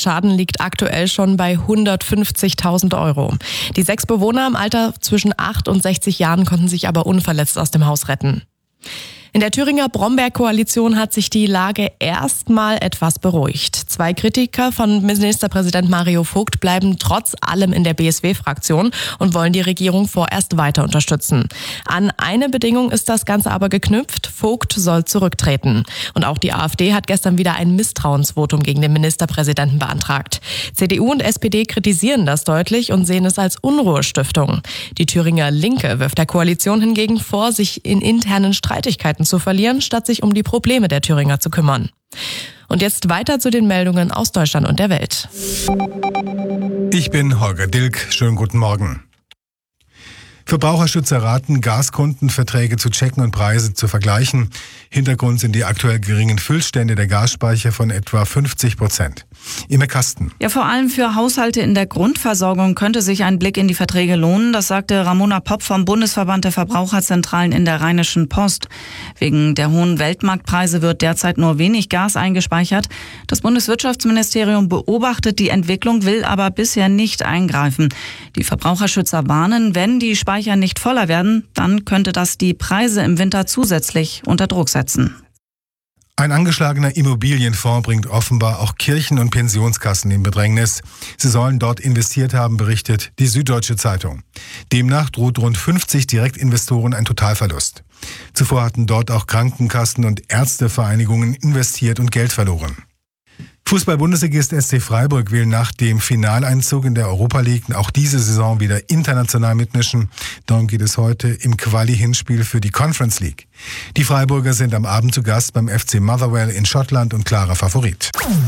Der Schaden liegt aktuell schon bei 150.000 Euro. Die 6 Bewohner im Alter zwischen 8 und 60 Jahren konnten sich aber unverletzt aus dem Haus retten. In der Thüringer Bromberg-Koalition hat sich die Lage erstmal etwas beruhigt. 2 Kritiker von Ministerpräsident Mario Vogt bleiben trotz allem in der BSW-Fraktion und wollen die Regierung vorerst weiter unterstützen. An eine Bedingung ist das Ganze aber geknüpft: Vogt soll zurücktreten. Und auch die AfD hat gestern wieder ein Misstrauensvotum gegen den Ministerpräsidenten beantragt. CDU und SPD kritisieren das deutlich und sehen es als Unruhestiftung. Die Thüringer Linke wirft der Koalition hingegen vor, sich in internen Streitigkeiten zu verlieren, statt sich um die Probleme der Thüringer zu kümmern. Und jetzt weiter zu den Meldungen aus Deutschland und der Welt. Ich bin Holger Dilk. Schönen guten Morgen. Verbraucherschützer raten, Gaskundenverträge zu checken und Preise zu vergleichen. Hintergrund sind die aktuell geringen Füllstände der Gasspeicher von etwa 50%. Imme Kasten. Ja, vor allem für Haushalte in der Grundversorgung könnte sich ein Blick in die Verträge lohnen. Das sagte Ramona Popp vom Bundesverband der Verbraucherzentralen in der Rheinischen Post. Wegen der hohen Weltmarktpreise wird derzeit nur wenig Gas eingespeichert. Das Bundeswirtschaftsministerium beobachtet die Entwicklung, will aber bisher nicht eingreifen. Die Verbraucherschützer warnen, wenn die Speicher nicht voller werden, dann könnte das die Preise im Winter zusätzlich unter Druck setzen. Ein angeschlagener Immobilienfonds bringt offenbar auch Kirchen und Pensionskassen in Bedrängnis. Sie sollen dort investiert haben, berichtet die Süddeutsche Zeitung. Demnach droht rund 50 Direktinvestoren ein Totalverlust. Zuvor hatten dort auch Krankenkassen und Ärztevereinigungen investiert und Geld verloren. Fußball-Bundesligist SC Freiburg will nach dem Finaleinzug in der Europa League auch diese Saison wieder international mitmischen. Darum geht es heute im Quali-Hinspiel für die Conference League. Die Freiburger sind am Abend zu Gast beim FC Motherwell in Schottland und klarer Favorit.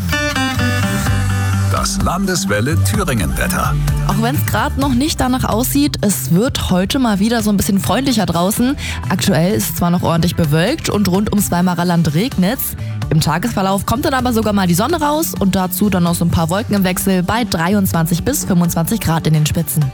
Das Landeswelle Thüringen-Wetter. Auch wenn es gerade noch nicht danach aussieht, es wird heute mal wieder so ein bisschen freundlicher draußen. Aktuell ist es zwar noch ordentlich bewölkt und rund ums Weimarer Land regnet's. Im Tagesverlauf kommt dann aber sogar mal die Sonne raus und dazu dann noch so ein paar Wolken im Wechsel bei 23 bis 25 Grad in den Spitzen.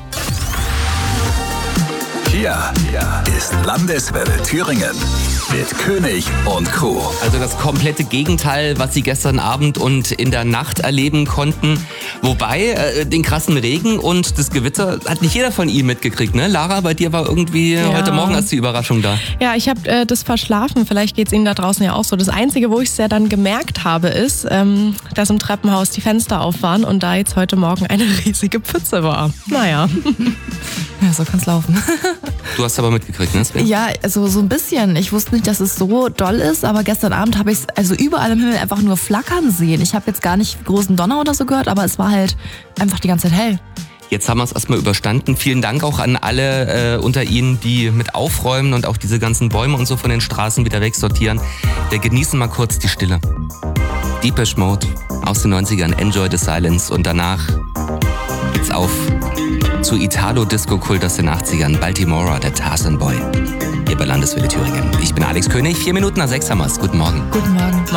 Hier ist Landeswelle Thüringen mit König und Crew. Also das komplette Gegenteil, was Sie gestern Abend und in der Nacht erleben konnten. Wobei, den krassen Regen und das Gewitter hat nicht jeder von Ihnen mitgekriegt, ne? Lara, bei dir war irgendwie heute Morgen erst die Überraschung da. Ja, ich habe das verschlafen. Vielleicht geht es Ihnen da draußen ja auch so. Das Einzige, wo ich es ja dann gemerkt habe, ist, dass im Treppenhaus die Fenster auf waren und da jetzt heute Morgen eine riesige Pfütze war. Naja. Ja, so kann's laufen. Du hast aber mitgekriegt, ne? Sven? Ja, also so ein bisschen. Ich wusste nicht, dass es so doll ist, aber gestern Abend habe ich es also überall im Himmel einfach nur flackern sehen. Ich habe jetzt gar nicht großen Donner oder so gehört, aber es war halt einfach die ganze Zeit hell. Jetzt haben wir es erstmal überstanden. Vielen Dank auch an alle unter Ihnen, die mit aufräumen und auch diese ganzen Bäume und so von den Straßen wieder wegsortieren. Wir genießen mal kurz die Stille. Depeche Mode aus den 90ern, Enjoy the Silence, und danach geht's auf zu Italo-Disco-Kult aus den 80ern, Baltimora, der Tarzan Boy. Hier bei Landeswelle Thüringen. Ich bin Alex König, 4 Minuten nach 6 haben wir's. Guten Morgen. Guten Morgen.